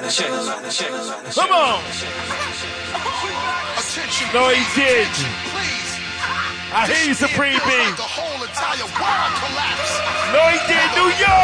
Come on. No, he did. I hear you, Supreme B. No, he did. New York.